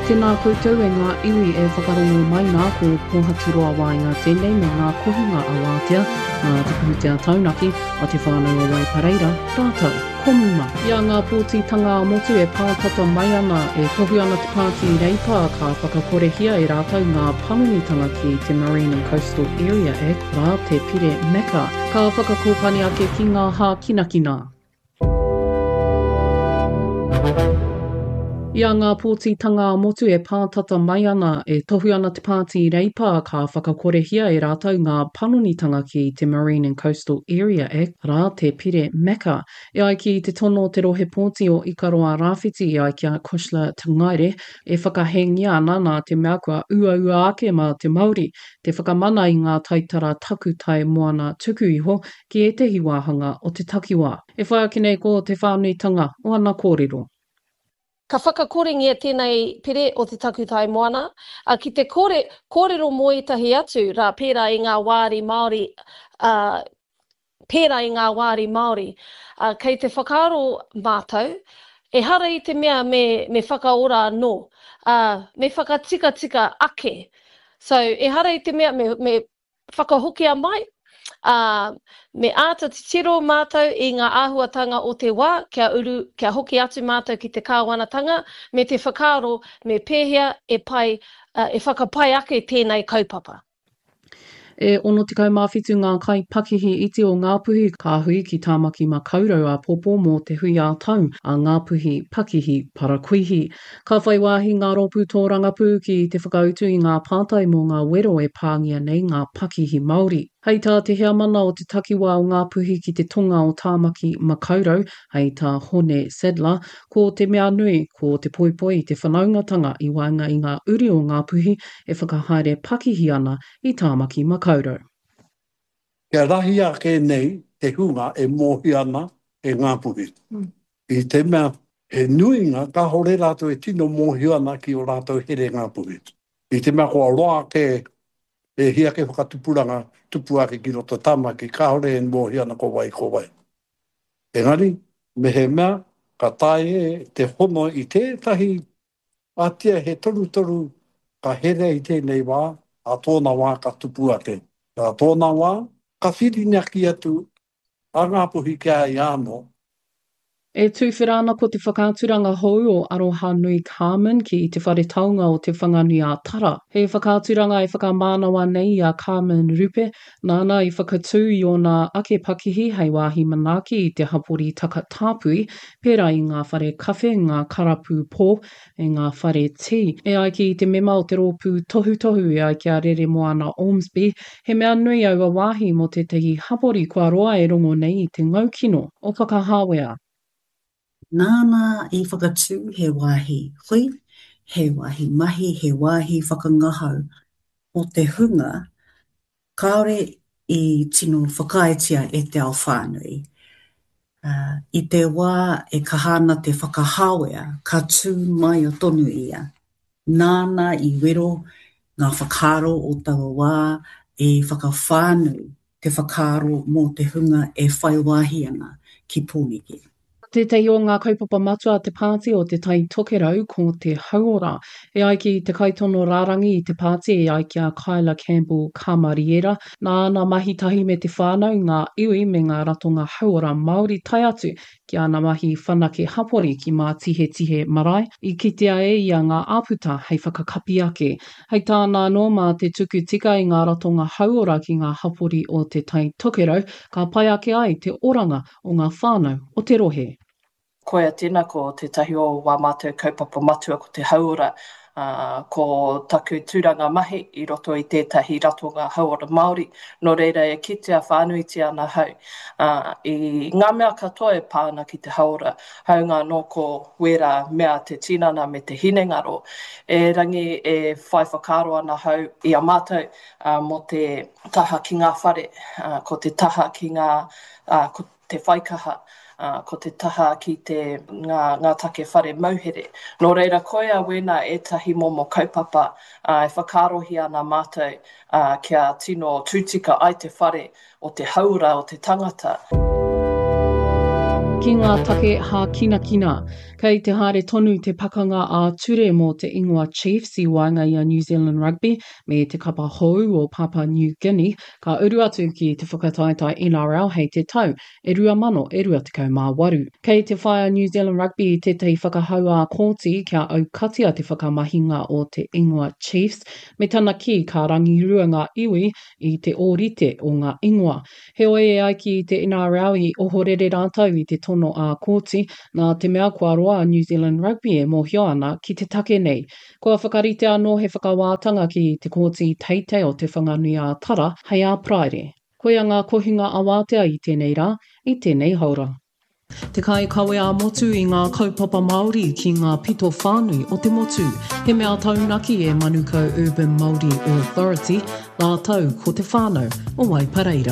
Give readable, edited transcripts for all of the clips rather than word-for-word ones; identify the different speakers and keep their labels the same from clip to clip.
Speaker 1: Tēnā koutou e ngā iwi e whakarongo mai nā ko Pohaturoa Wāinga tēnei me ngā kohinga a wātea, ngā tukuhutia taunaki o te whānau o Waipareira, rātou, komuma. Ia ngā pōtitanga o motu e pātata mai ana e tohu ana te pāti reipa ka whakakorehia e rātou ngā pangunitanga ki te Marine and Coastal Area Act, rā te pire Mecca. Ka whakakōpani ake ki ngā hā kinakina. Ia ngā pōtitanga o motu e pātata mai ana e tohu ana te pāti reipa ka whakakorehia e rātou ngā panonitanga ki te Marine and Coastal Area Act, rā te pire Mecca. E ai ki te tono te rohe pōti o Ikaroa Rāwhiti i ai kia Kushla Tangaire e whakahengia ana nā te mea kua ua ake ma te Māori, te whakamana i ngā taitara taku tai moana tuku iho ki e tehi wāhanga o te takiwā. E whai ake nei ko te whānuitanga o ana kōrero.
Speaker 2: Ka whakakorengia tēnei pere o te takutai moana, ki te kōrero moetahi atu, rā pērā i ngā wāri Māori, kei te whakaaro mātou, e hara i te mea me whakaora anō, me whakatika ake. So, e hara i te mea me whakahokia mai, me āta te tiro mātou i ngā āhuatanga o te wā, kia hoki atu mātou ki te kāwanatanga, me te whakaaro, me pēhea e whakapai ake tēnei kaupapa.
Speaker 1: E ono te kaumāwhitu ngā kai pakihi iti o Ngāpuhi ka hui ki tāmaki makaurau a popo mō te hui a tau a Ngāpuhi pakihi parakuihi. Ka whai wāhi ngā ropu tō rangapū ki te whakautu i ngā pātai mō ngā wero e pāngia nei ngā pakihi Māori. Hei tā te hea mana o te takiwā o Ngāpuhi ki te tonga o tāmaki makaurau, hei tā Hone Sadler, ko te mea nui, ko te poipoi te whanaungatanga i waenga i ngā uri o Ngāpuhi e whakahaere pakihi ana i tāmaki makaurau.
Speaker 3: Kia rahi ake nei te hunga e mōhi ana e Ngāpuhi. I te mea he nuinga ka hore rātou e tino mōhi ana ki o rātou here Ngāpuhi. I te mea koa roa ke e hia ke whakatupuranga tupu ake ki roto tāmaki, ka hore e mōhi ana ko wai. Engari, me he mea, ka tae te hono i tētahi atia he toru ka here i tēnei wā, a tōna wā ka tupu ake. A tōna wā, ka whirinaki atu a Ngāpuhi kia i āno.
Speaker 1: E tūwhera ana ko te whakaaturanga hou o Aroha Nui Carmen ki te whare taunga o te whanganui a Tara. He whakaaturanga e whakamānawa nei a Carmen Rupe, nāna i whakatū i o nā ake pakihi hei wāhi manaki i te hapori Takatāpui, pērā i ngā whare kawhe, ngā karapu pō, e ngā whare tī. E ai ki te mema o te rōpū tohu e ai kia rere moana Ormsby, he mea nui au a wāhi mo te tehi hapori kua roa e rongo nei i te ngaukino o Whakahāwea.
Speaker 4: Nāna i whakatū he wāhi hui, he wāhi mahi, he wāhi whakangahau o te hunga, kaore i tino whakaetia e te ao whānui. I te wā e kahana te whakahāwea, ka tū mai o tonu ia. Nāna i wero ngā whakaro o tawa wā e whakawhānui te whakaro mō te hunga e whai wāhi ana ki pōneke.
Speaker 1: Te o ngā kaupapa matua te pāti o te tai tokerau ko te hauora. E ai ki te kaitono rārangi i te pāti e ai kia Kyla Campbell Kamariera, nā ana mahi tahi me te whānau ngā iwi me ngā ratonga hauora Māori tai atu ki ana mahi whanake hapori ki mā tihe marae. I kitea e ia ngā āputa hei whakakapi ake. Hei tāna no mā te tuku tika i ngā ratonga hauora ki ngā hapori o te tai tokerau, ka pai ake ai te oranga o ngā whānau o te rohe.
Speaker 5: Koea tēnā ko te tahi o wā mātou kaupapa matua ko te hauora, ko taku tūranga mahi i roto i tētahi ratonga hauora Māori. Nō reira e kitea whānuiti ana hau. I ngā mea katoa e pāna ki te hauora, haunga no ko wera mea te tinana me te hinengaro. E rangi e whai whakaro ana hau i a mātou mo te taha ki ngā whare, ko te taha ki ko te whaikaha. Ko te taha ki ngā take whare mauhere. Nō reira koea wena e tahi momo kaupapa e whakarohi ana mātou kia tino tūtika ai te whare o te haura o te tangata.
Speaker 1: ki ngā take hā kina kina. Kei te haere tonu te pakanga a ture mō te ingoa Chiefs I waenga I a New Zealand Rugby me te kapa hou o Papua New Guinea ka uru atu ki te whakataetai NRL hei te tau 2028. Kei te whaia New Zealand Rugby I tētahi whakahau a kōti kia au katia te whakamahinga o te ingoa Chiefs me tana ki ka rangirua ngā iwi I te ōrite o ngā ingoa. He oe e aiki I te NRL I ohorere rātau I te tono a kōti nā te mea kua roa a New Zealand Rugby e mōhio ana ki te take nei. Kua whakarite anō he whakawātanga ki te kōti teitei o te whanganui a tara hei a praere. Koe a ngā kohinga awātea I tēnei rā, I tēnei haura. Te kai kawe a motu I ngā kaupapa Māori ki ngā pito whānui o te motu. He mea taunaki e Manukau Urban Māori Authority, nā tau ko te whānau o Waipareira.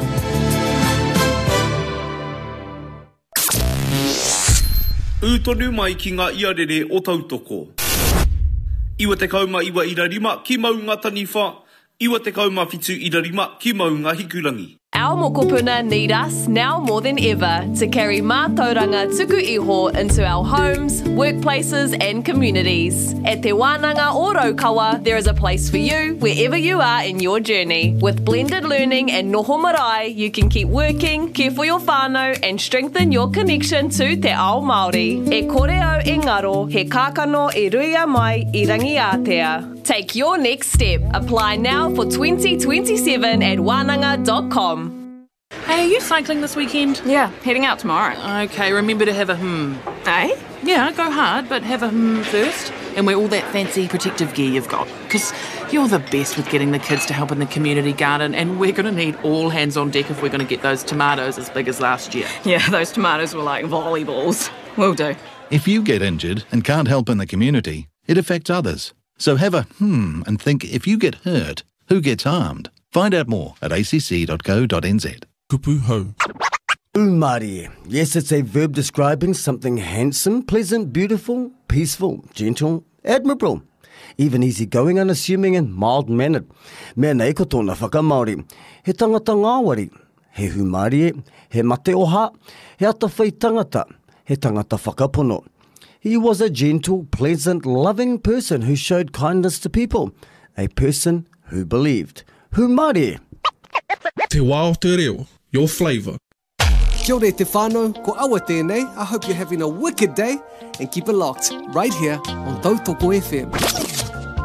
Speaker 6: Ūtonu mai ki ngā iarere o tautoko. Iwa te kauma iwa irarima ki maunga taniwha, iwa te kauma whitu irarima ki maunga hikurangi.
Speaker 7: Our mokopuna need us now more than ever to carry mātauranga tuku iho into our homes, workplaces and communities. At Te Wānanga o Raukawa, there is a place for you wherever you are in your journey. With blended learning and noho marae, you can keep working, care for your whānau and strengthen your connection to te ao Māori. E kore au e ngaro, he kākano e ruia mai I Rangiatea. Take your next step. Apply now for 2027 at wananga.com.
Speaker 8: Hey, are you cycling this weekend?
Speaker 9: Yeah, heading out tomorrow.
Speaker 8: Okay, remember to have a
Speaker 9: Eh?
Speaker 8: Yeah, go hard, but have a first. And wear all that fancy protective gear you've got. Because you're the best with getting the kids to help in the community garden, and we're going to need all hands on deck if we're going to get those tomatoes as big as last year.
Speaker 9: Yeah, those tomatoes were like volleyballs. Will do.
Speaker 10: If you get injured and can't help in the community, it affects others. So have a and think if you get hurt, who gets harmed? Find out more at acc.co.nz.
Speaker 11: Kupu hau. Umari. Yes, it's a verb describing something handsome, pleasant, beautiful, peaceful, gentle, admirable, even easygoing, unassuming and mild-mannered. Mea nei ko tōna whakamaori. He tangata ngāwari. He humari e. He mate oha. He atawhai tangata. He tangata whakapono. He was a gentle, pleasant, loving person who showed kindness to people. A person who believed. Humari.
Speaker 12: Te wā o te reo, your flavour.
Speaker 13: Kia ora te whānau, ko awa tēnei. I hope you're having a wicked day and keep it locked right here on Tautoko FM.